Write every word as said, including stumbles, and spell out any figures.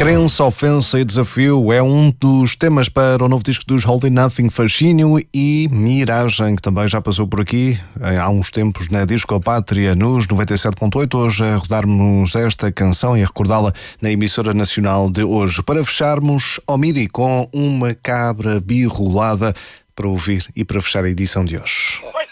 Crença, ofensa e desafio é um dos temas para o novo disco dos Holding Nothing, Fascínio e Miragem, que também já passou por aqui há uns tempos na Disco Pátria nos noventa e sete ponto oito. Hoje a rodarmos esta canção e a recordá-la na emissora nacional de hoje. Para fecharmos, Omiri com uma cabra birrolada para ouvir e para fechar a edição de hoje.